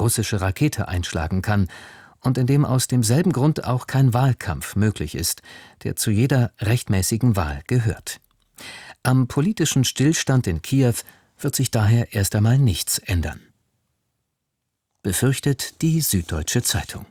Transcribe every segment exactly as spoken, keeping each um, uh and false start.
russische Rakete einschlagen kann und in dem aus demselben Grund auch kein Wahlkampf möglich ist, der zu jeder rechtmäßigen Wahl gehört. Am politischen Stillstand in Kiew wird sich daher erst einmal nichts ändern. Befürchtet die Süddeutsche Zeitung.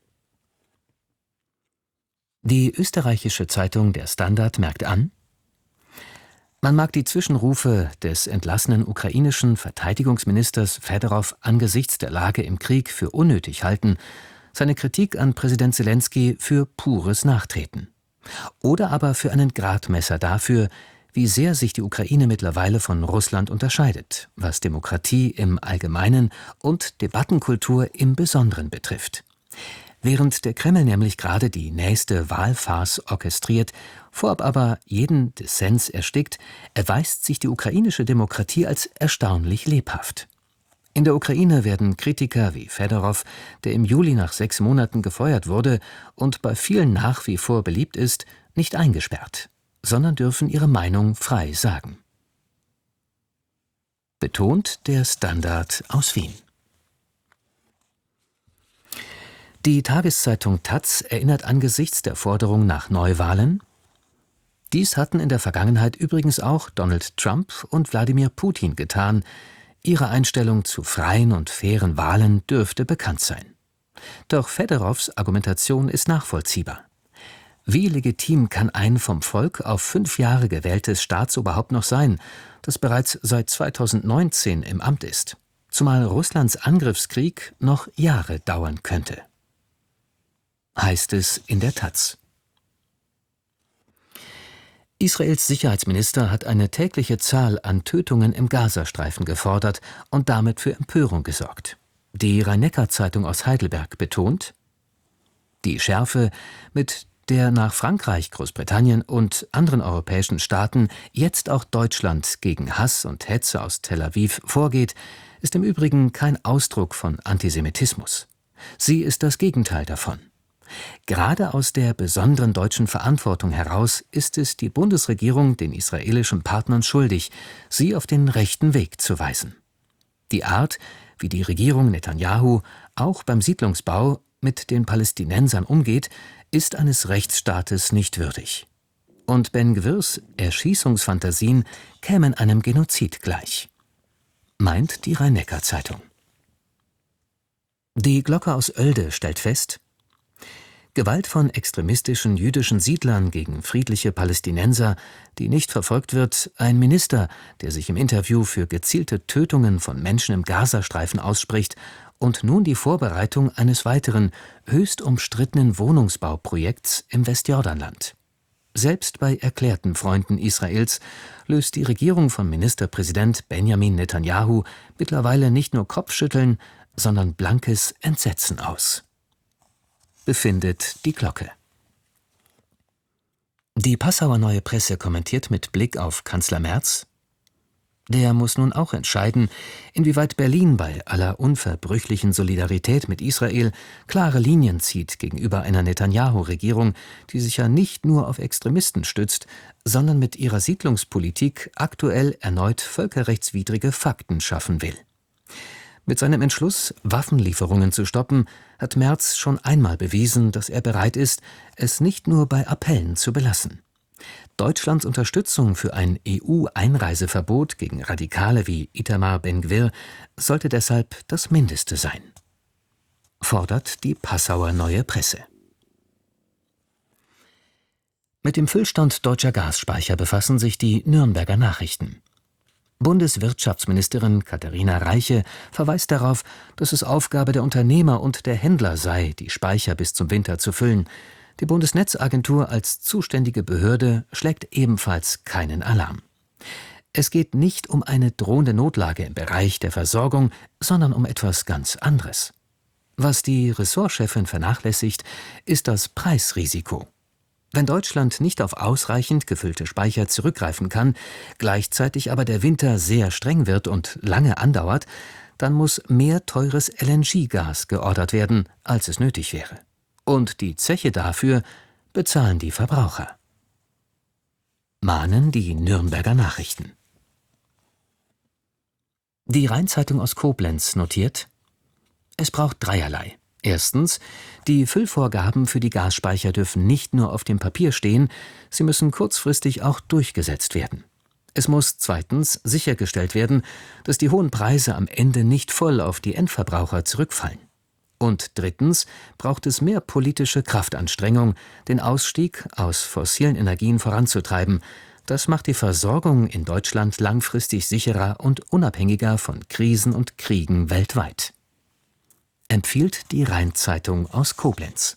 Die österreichische Zeitung Der Standard merkt an: Man mag die Zwischenrufe des entlassenen ukrainischen Verteidigungsministers Fedorow angesichts der Lage im Krieg für unnötig halten, seine Kritik an Präsident Selenskyj für pures Nachtreten. Oder aber für einen Gradmesser dafür, wie sehr sich die Ukraine mittlerweile von Russland unterscheidet, was Demokratie im Allgemeinen und Debattenkultur im Besonderen betrifft. Während der Kreml nämlich gerade die nächste Wahlfarce orchestriert, vorab aber jeden Dissens erstickt, erweist sich die ukrainische Demokratie als erstaunlich lebhaft. In der Ukraine werden Kritiker wie Fedorow, der im Juli nach sechs Monaten gefeuert wurde und bei vielen nach wie vor beliebt ist, nicht eingesperrt, sondern dürfen ihre Meinung frei sagen. Betont der Standard aus Wien. Die Tageszeitung taz erinnert angesichts der Forderung nach Neuwahlen: Dies hatten in der Vergangenheit übrigens auch Donald Trump und Wladimir Putin getan. Ihre Einstellung zu freien und fairen Wahlen dürfte bekannt sein. Doch Fedorows Argumentation ist nachvollziehbar. Wie legitim kann ein vom Volk auf fünf Jahre gewähltes Staatsoberhaupt noch sein, das bereits seit zweitausendneunzehn im Amt ist, zumal Russlands Angriffskrieg noch Jahre dauern könnte? Heißt es in der taz. Israels Sicherheitsminister hat eine tägliche Zahl an Tötungen im Gazastreifen gefordert und damit für Empörung gesorgt. Die Rhein-Neckar-Zeitung aus Heidelberg betont: Die Schärfe, mit der nach Frankreich, Großbritannien und anderen europäischen Staaten jetzt auch Deutschland gegen Hass und Hetze aus Tel Aviv vorgeht, ist im Übrigen kein Ausdruck von Antisemitismus. Sie ist das Gegenteil davon. Gerade aus der besonderen deutschen Verantwortung heraus ist es die Bundesregierung den israelischen Partnern schuldig, sie auf den rechten Weg zu weisen. Die Art, wie die Regierung Netanyahu auch beim Siedlungsbau mit den Palästinensern umgeht, ist eines Rechtsstaates nicht würdig. Und Ben-Gvirs Erschießungsfantasien kämen einem Genozid gleich, meint die Rhein-Neckar-Zeitung. Die Glocke aus Oelde stellt fest: Gewalt von extremistischen jüdischen Siedlern gegen friedliche Palästinenser, die nicht verfolgt wird, ein Minister, der sich im Interview für gezielte Tötungen von Menschen im Gazastreifen ausspricht und nun die Vorbereitung eines weiteren, höchst umstrittenen Wohnungsbauprojekts im Westjordanland. Selbst bei erklärten Freunden Israels löst die Regierung von Ministerpräsident Benjamin Netanyahu mittlerweile nicht nur Kopfschütteln, sondern blankes Entsetzen aus. Befindet die Glocke. Die Passauer Neue Presse kommentiert mit Blick auf Kanzler Merz: Der muss nun auch entscheiden, inwieweit Berlin bei aller unverbrüchlichen Solidarität mit Israel klare Linien zieht gegenüber einer Netanyahu-Regierung, die sich ja nicht nur auf Extremisten stützt, sondern mit ihrer Siedlungspolitik aktuell erneut völkerrechtswidrige Fakten schaffen will. Mit seinem Entschluss, Waffenlieferungen zu stoppen, hat Merz schon einmal bewiesen, dass er bereit ist, es nicht nur bei Appellen zu belassen. Deutschlands Unterstützung für ein E U-Einreiseverbot gegen Radikale wie Itamar Ben-Gvir sollte deshalb das Mindeste sein, fordert die Passauer Neue Presse. Mit dem Füllstand deutscher Gasspeicher befassen sich die Nürnberger Nachrichten. Bundeswirtschaftsministerin Katharina Reiche verweist darauf, dass es Aufgabe der Unternehmer und der Händler sei, die Speicher bis zum Winter zu füllen. Die Bundesnetzagentur als zuständige Behörde schlägt ebenfalls keinen Alarm. Es geht nicht um eine drohende Notlage im Bereich der Versorgung, sondern um etwas ganz anderes. Was die Ressortchefin vernachlässigt, ist das Preisrisiko. Wenn Deutschland nicht auf ausreichend gefüllte Speicher zurückgreifen kann, gleichzeitig aber der Winter sehr streng wird und lange andauert, dann muss mehr teures L N G-Gas geordert werden, als es nötig wäre. Und die Zeche dafür bezahlen die Verbraucher. Mahnen die Nürnberger Nachrichten. Die Rheinzeitung aus Koblenz notiert: Es braucht dreierlei. Erstens, die Füllvorgaben für die Gasspeicher dürfen nicht nur auf dem Papier stehen, sie müssen kurzfristig auch durchgesetzt werden. Es muss zweitens sichergestellt werden, dass die hohen Preise am Ende nicht voll auf die Endverbraucher zurückfallen. Und drittens braucht es mehr politische Kraftanstrengung, den Ausstieg aus fossilen Energien voranzutreiben. Das macht die Versorgung in Deutschland langfristig sicherer und unabhängiger von Krisen und Kriegen weltweit. Empfiehlt die Rhein-Zeitung aus Koblenz.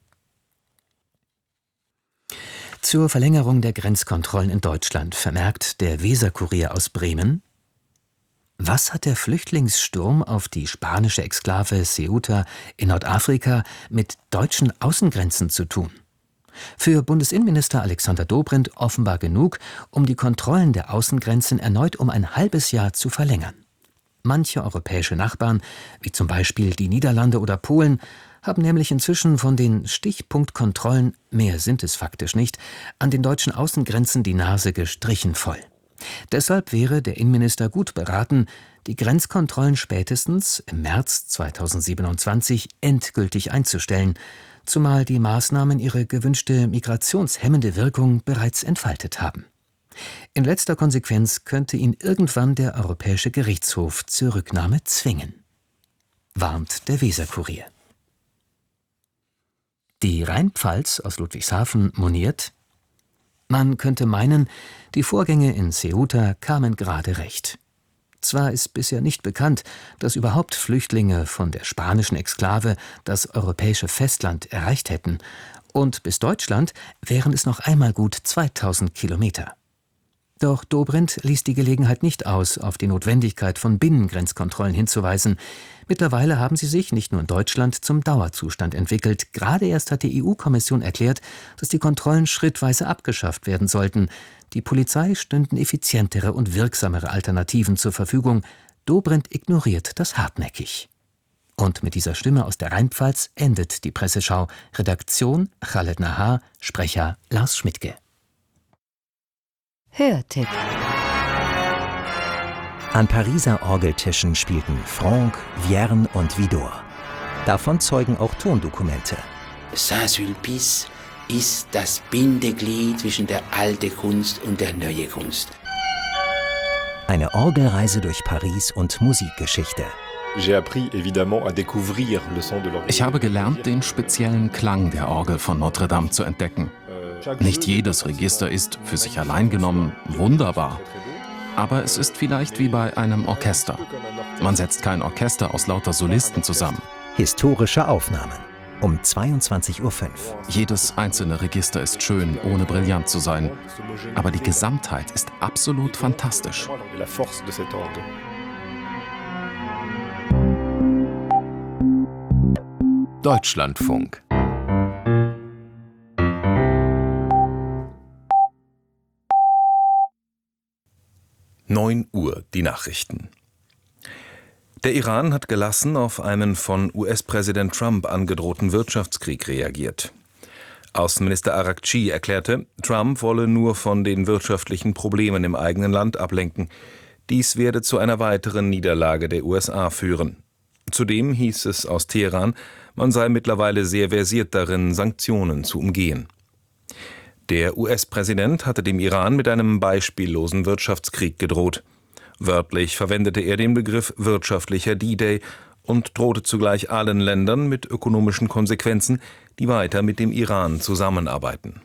Zur Verlängerung der Grenzkontrollen in Deutschland vermerkt der Weser-Kurier aus Bremen: Was hat der Flüchtlingssturm auf die spanische Exklave Ceuta in Nordafrika mit deutschen Außengrenzen zu tun? Für Bundesinnenminister Alexander Dobrindt offenbar genug, um die Kontrollen der Außengrenzen erneut um ein halbes Jahr zu verlängern. Manche europäische Nachbarn, wie zum Beispiel die Niederlande oder Polen, haben nämlich inzwischen von den Stichpunktkontrollen, mehr sind es faktisch nicht, an den deutschen Außengrenzen die Nase gestrichen voll. Deshalb wäre der Innenminister gut beraten, die Grenzkontrollen spätestens im März zweitausendsiebenundzwanzig endgültig einzustellen, zumal die Maßnahmen ihre gewünschte migrationshemmende Wirkung bereits entfaltet haben. In letzter Konsequenz könnte ihn irgendwann der Europäische Gerichtshof zur Rücknahme zwingen, warnt der Weser-Kurier. Die Rheinpfalz aus Ludwigshafen moniert: Man könnte meinen, die Vorgänge in Ceuta kamen gerade recht. Zwar ist bisher nicht bekannt, dass überhaupt Flüchtlinge von der spanischen Exklave das europäische Festland erreicht hätten, und bis Deutschland wären es noch einmal gut zweitausend Kilometer. Doch Dobrindt ließ die Gelegenheit nicht aus, auf die Notwendigkeit von Binnengrenzkontrollen hinzuweisen. Mittlerweile haben sie sich nicht nur in Deutschland zum Dauerzustand entwickelt. Gerade erst hat die E U-Kommission erklärt, dass die Kontrollen schrittweise abgeschafft werden sollten. Die Polizei stünden effizientere und wirksamere Alternativen zur Verfügung. Dobrindt ignoriert das hartnäckig. Und mit dieser Stimme aus der Rheinpfalz endet die Presseschau. Redaktion Khaled Nahar, Sprecher Lars Schmidtke. Hörtipp. An Pariser Orgeltischen spielten Franck, Vierne und Widor. Davon zeugen auch Tondokumente. Saint-Sulpice ist das Bindeglied zwischen der alten Kunst und der neuen Kunst. Eine Orgelreise durch Paris und Musikgeschichte. Ich habe gelernt, den speziellen Klang der Orgel von Notre Dame zu entdecken. Nicht jedes Register ist, für sich allein genommen, wunderbar. Aber es ist vielleicht wie bei einem Orchester. Man setzt kein Orchester aus lauter Solisten zusammen. Historische Aufnahmen um zweiundzwanzig Uhr fünf. Jedes einzelne Register ist schön, ohne brillant zu sein. Aber die Gesamtheit ist absolut fantastisch. Deutschlandfunk. neun Uhr, die Nachrichten. Der Iran hat gelassen auf einen von U S-Präsident Trump angedrohten Wirtschaftskrieg reagiert. Außenminister Araghchi erklärte, Trump wolle nur von den wirtschaftlichen Problemen im eigenen Land ablenken. Dies werde zu einer weiteren Niederlage der U S A führen. Zudem hieß es aus Teheran, man sei mittlerweile sehr versiert darin, Sanktionen zu umgehen. Der U S-Präsident hatte dem Iran mit einem beispiellosen Wirtschaftskrieg gedroht. Wörtlich verwendete er den Begriff wirtschaftlicher D-Day und drohte zugleich allen Ländern mit ökonomischen Konsequenzen, die weiter mit dem Iran zusammenarbeiten.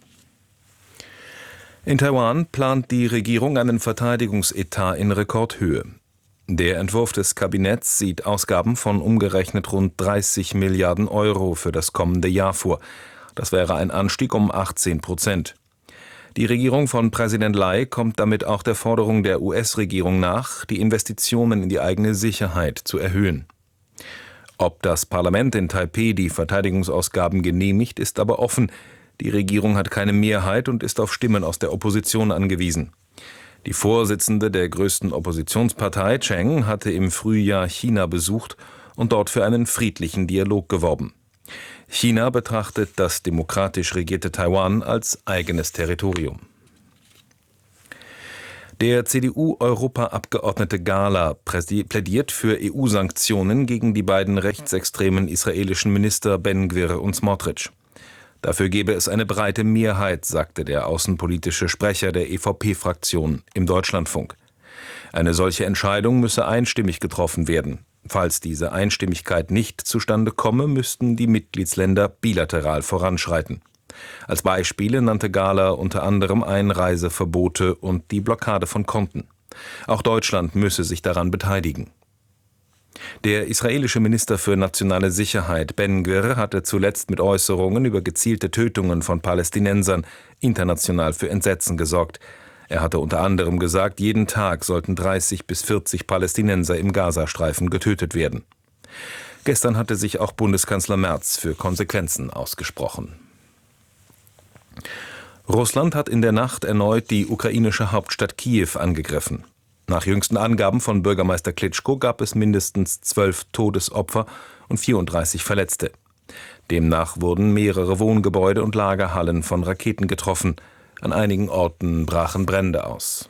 In Taiwan plant die Regierung einen Verteidigungsetat in Rekordhöhe. Der Entwurf des Kabinetts sieht Ausgaben von umgerechnet rund dreißig Milliarden Euro für das kommende Jahr vor. Das wäre ein Anstieg um achtzehn Prozent. Die Regierung von Präsident Lai kommt damit auch der Forderung der U S-Regierung nach, die Investitionen in die eigene Sicherheit zu erhöhen. Ob das Parlament in Taipeh die Verteidigungsausgaben genehmigt, ist aber offen. Die Regierung hat keine Mehrheit und ist auf Stimmen aus der Opposition angewiesen. Die Vorsitzende der größten Oppositionspartei, Cheng, hatte im Frühjahr China besucht und dort für einen friedlichen Dialog geworben. China betrachtet das demokratisch regierte Taiwan als eigenes Territorium. Der C D U-Europaabgeordnete Gahler plädiert für E U-Sanktionen gegen die beiden rechtsextremen israelischen Minister Ben-Gvir und Smotrich. Dafür gebe es eine breite Mehrheit, sagte der außenpolitische Sprecher der E V P-Fraktion im Deutschlandfunk. Eine solche Entscheidung müsse einstimmig getroffen werden. Falls diese Einstimmigkeit nicht zustande komme, müssten die Mitgliedsländer bilateral voranschreiten. Als Beispiele nannte Gahler unter anderem Einreiseverbote und die Blockade von Konten. Auch Deutschland müsse sich daran beteiligen. Der israelische Minister für nationale Sicherheit Ben-Gvir hatte zuletzt mit Äußerungen über gezielte Tötungen von Palästinensern international für Entsetzen gesorgt. Er hatte unter anderem gesagt, jeden Tag sollten dreißig bis vierzig Palästinenser im Gazastreifen getötet werden. Gestern hatte sich auch Bundeskanzler Merz für Konsequenzen ausgesprochen. Russland hat in der Nacht erneut die ukrainische Hauptstadt Kiew angegriffen. Nach jüngsten Angaben von Bürgermeister Klitschko gab es mindestens zwölf Todesopfer und vierunddreißig Verletzte. Demnach wurden mehrere Wohngebäude und Lagerhallen von Raketen getroffen. An einigen Orten brachen Brände aus.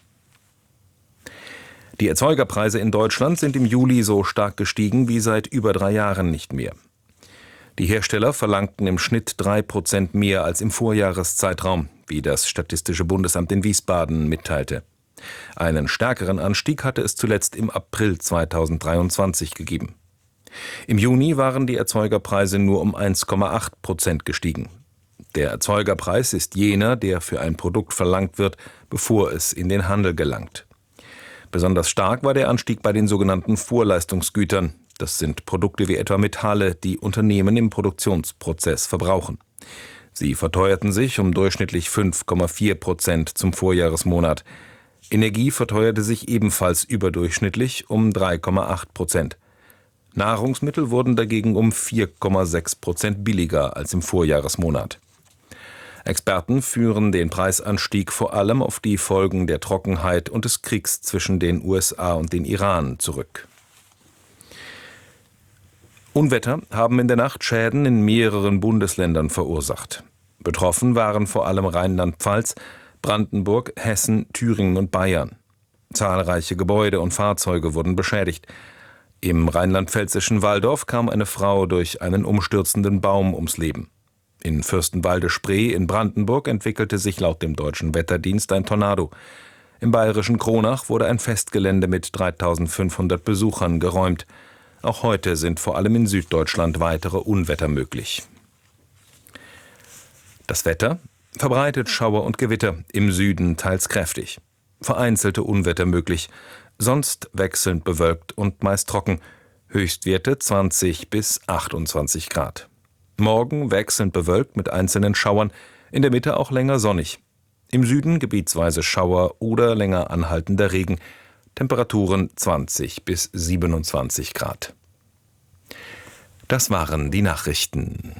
Die Erzeugerpreise in Deutschland sind im Juli so stark gestiegen wie seit über drei Jahren nicht mehr. Die Hersteller verlangten im Schnitt drei Prozent mehr als im Vorjahreszeitraum, wie das Statistische Bundesamt in Wiesbaden mitteilte. Einen stärkeren Anstieg hatte es zuletzt im April zweitausenddreiundzwanzig gegeben. Im Juni waren die Erzeugerpreise nur um eins Komma acht Prozent gestiegen. Der Erzeugerpreis ist jener, der für ein Produkt verlangt wird, bevor es in den Handel gelangt. Besonders stark war der Anstieg bei den sogenannten Vorleistungsgütern. Das sind Produkte wie etwa Metalle, die Unternehmen im Produktionsprozess verbrauchen. Sie verteuerten sich um durchschnittlich fünf Komma vier Prozent zum Vorjahresmonat. Energie verteuerte sich ebenfalls überdurchschnittlich um drei Komma acht Prozent. Nahrungsmittel wurden dagegen um vier Komma sechs Prozent billiger als im Vorjahresmonat. Experten führen den Preisanstieg vor allem auf die Folgen der Trockenheit und des Kriegs zwischen den U S A und den Iran zurück. Unwetter haben in der Nacht Schäden in mehreren Bundesländern verursacht. Betroffen waren vor allem Rheinland-Pfalz, Brandenburg, Hessen, Thüringen und Bayern. Zahlreiche Gebäude und Fahrzeuge wurden beschädigt. Im rheinland-pfälzischen Walldorf kam eine Frau durch einen umstürzenden Baum ums Leben. In Fürstenwalde-Spree in Brandenburg entwickelte sich laut dem Deutschen Wetterdienst ein Tornado. Im bayerischen Kronach wurde ein Festgelände mit dreitausendfünfhundert Besuchern geräumt. Auch heute sind vor allem in Süddeutschland weitere Unwetter möglich. Das Wetter verbreitet Schauer und Gewitter, im Süden teils kräftig. Vereinzelte Unwetter möglich, sonst wechselnd bewölkt und meist trocken. Höchstwerte zwanzig bis achtundzwanzig Grad. Morgen wechselnd bewölkt mit einzelnen Schauern, in der Mitte auch länger sonnig. Im Süden gebietsweise Schauer oder länger anhaltender Regen. Temperaturen zwanzig bis siebenundzwanzig Grad. Das waren die Nachrichten.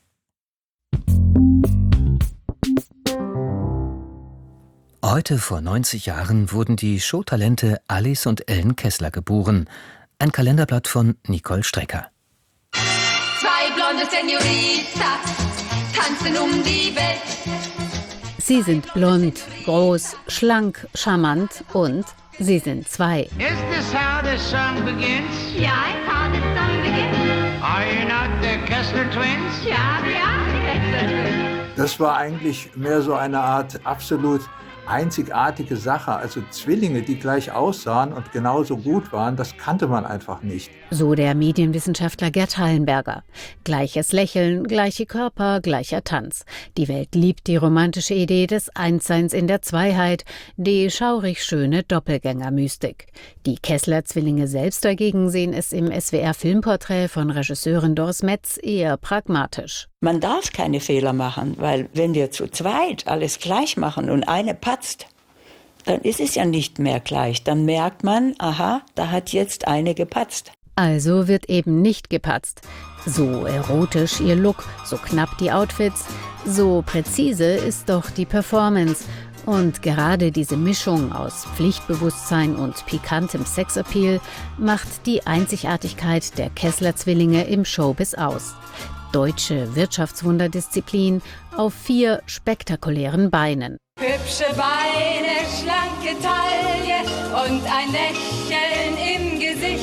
Heute vor neunzig Jahren wurden die Showtalente Alice und Ellen Kessler geboren. Ein Kalenderblatt von Nicole Strecker. Zwei blonde Senoritas tanzen um die Welt. Sie sind blond, groß, schlank, charmant und sie sind zwei. Is this how the song begins? Ja, it's how the song begins. Are you not the Kessler Twins? Ja, wir are die Kessler Twins. Das war eigentlich mehr so eine Art absolut einzigartige Sache. Also Zwillinge, die gleich aussahen und genauso gut waren, das kannte man einfach nicht. So der Medienwissenschaftler Gerd Hallenberger. Gleiches Lächeln, gleiche Körper, gleicher Tanz. Die Welt liebt die romantische Idee des Einsseins in der Zweiheit, die schaurig schöne Doppelgängermystik. Die Kessler-Zwillinge selbst dagegen sehen es im S W R-Filmporträt von Regisseurin Doris Metz eher pragmatisch. Man darf keine Fehler machen, weil wenn wir zu zweit alles gleich machen und eine patzt, dann ist es ja nicht mehr gleich. Dann merkt man, aha, da hat jetzt eine gepatzt. Also wird eben nicht gepatzt. So erotisch ihr Look, so knapp die Outfits, so präzise ist doch die Performance. Und gerade diese Mischung aus Pflichtbewusstsein und pikantem Sexappeal macht die Einzigartigkeit der Kessler-Zwillinge im Showbiz aus. Deutsche Wirtschaftswunderdisziplin auf vier spektakulären Beinen. Hübsche Beine, schlanke Taille und ein Lächeln im Gesicht.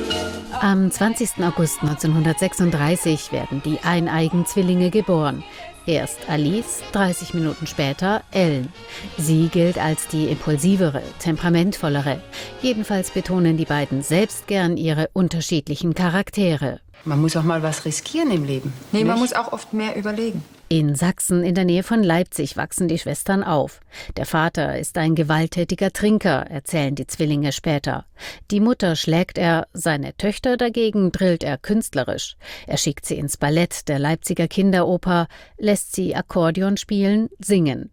Am zwanzigsten August neunzehnhundertsechsunddreißig werden die eineigen Zwillinge geboren. Erst Alice, dreißig Minuten später Ellen. Sie gilt als die impulsivere, temperamentvollere. Jedenfalls betonen die beiden selbst gern ihre unterschiedlichen Charaktere. Man muss auch mal was riskieren im Leben. Nee, Nicht? man muss auch oft mehr überlegen. In Sachsen in der Nähe von Leipzig wachsen die Schwestern auf. Der Vater ist ein gewalttätiger Trinker, erzählen die Zwillinge später. Die Mutter schlägt er, seine Töchter dagegen drillt er künstlerisch. Er schickt sie ins Ballett der Leipziger Kinderoper, lässt sie Akkordeon spielen, singen.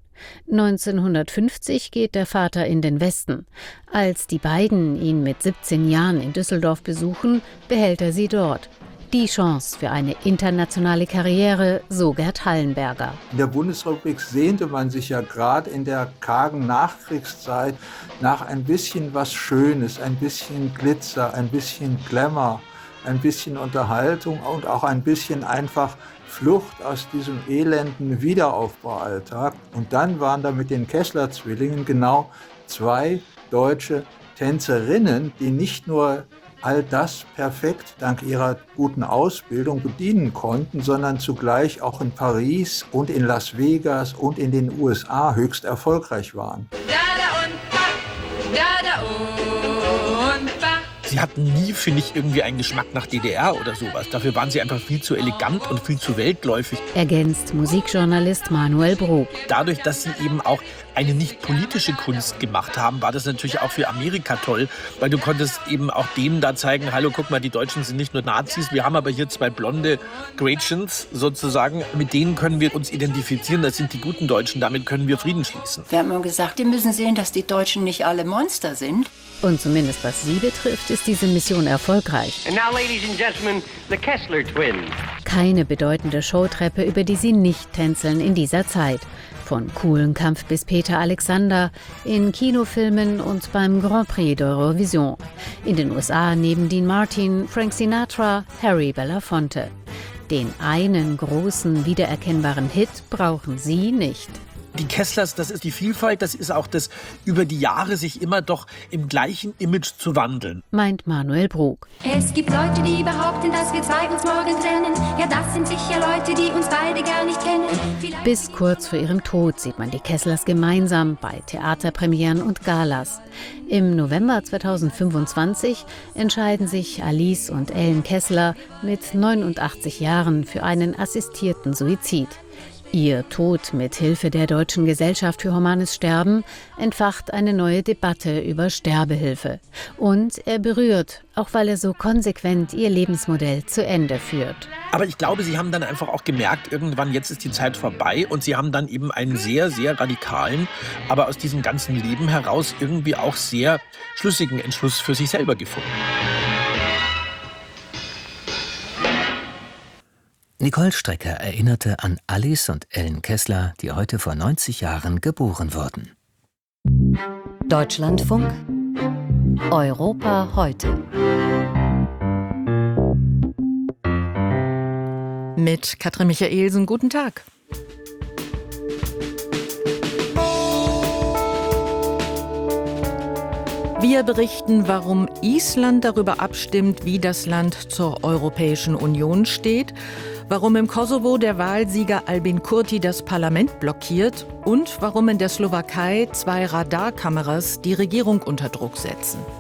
neunzehnhundertfünfzig geht der Vater in den Westen. Als die beiden ihn mit siebzehn Jahren in Düsseldorf besuchen, behält er sie dort. Die Chance für eine internationale Karriere, so Gerd Hallenberger. In der Bundesrepublik sehnte man sich ja gerade in der kargen Nachkriegszeit nach ein bisschen was Schönes, ein bisschen Glitzer, ein bisschen Glamour, ein bisschen Unterhaltung und auch ein bisschen einfach Flucht aus diesem elenden Wiederaufbaualltag. Und dann waren da mit den Kessler-Zwillingen genau zwei deutsche Tänzerinnen, die nicht nur all das perfekt dank ihrer guten Ausbildung bedienen konnten, sondern zugleich auch in Paris und in Las Vegas und in den U S A höchst erfolgreich waren. Da, da und ba, da, da und ba. Sie hatten nie, finde ich, irgendwie einen Geschmack nach D D R oder sowas. Dafür waren sie einfach viel zu elegant und viel zu weltläufig. Ergänzt Musikjournalist Manuel Brug. Dadurch, dass sie eben auch eine nicht politische Kunst gemacht haben, war das natürlich auch für Amerika toll, weil du konntest eben auch denen da zeigen, hallo, guck mal, die Deutschen sind nicht nur Nazis, wir haben aber hier zwei blonde Gretchens sozusagen, mit denen können wir uns identifizieren, das sind die guten Deutschen, damit können wir Frieden schließen. Wir haben immer gesagt, die müssen sehen, dass die Deutschen nicht alle Monster sind. Und zumindest was sie betrifft, ist diese Mission erfolgreich. And now, ladies and gentlemen, the Kessler Twins. Keine bedeutende Showtreppe, über die sie nicht tänzeln in dieser Zeit. Von Kuhlenkampf bis Peter Alexander, in Kinofilmen und beim Grand Prix d'Eurovision. In den U S A neben Dean Martin, Frank Sinatra, Harry Belafonte. Den einen großen, wiedererkennbaren Hit brauchen sie nicht. Die Kesslers, das ist die Vielfalt, das ist auch das über die Jahre sich immer doch im gleichen Image zu wandeln. Meint Manuel Brug. Es gibt Leute, die behaupten, dass wir zwei uns morgen trennen. Ja, das sind sicher Leute, die uns beide gar nicht kennen. Vielleicht Bis kurz vor ihrem Tod sieht man die Kesslers gemeinsam bei Theaterpremieren und Galas. Im November zweitausendfünfundzwanzig entscheiden sich Alice und Ellen Kessler mit neunundachtzig Jahren für einen assistierten Suizid. Ihr Tod mit Hilfe der Deutschen Gesellschaft für Humanes Sterben entfacht eine neue Debatte über Sterbehilfe. Und er berührt, auch weil er so konsequent ihr Lebensmodell zu Ende führt. Aber ich glaube, sie haben dann einfach auch gemerkt, irgendwann jetzt ist die Zeit vorbei und sie haben dann eben einen sehr, sehr radikalen, aber aus diesem ganzen Leben heraus irgendwie auch sehr schlüssigen Entschluss für sich selber gefunden. Nicole Strecker erinnerte an Alice und Ellen Kessler, die heute vor neunzig Jahren geboren wurden. Deutschlandfunk Europa heute. Mit Katrin Michaelsen, guten Tag. Wir berichten, warum Island darüber abstimmt, wie das Land zur Europäischen Union steht, warum im Kosovo der Wahlsieger Albin Kurti das Parlament blockiert und warum in der Slowakei zwei Radarkameras die Regierung unter Druck setzen.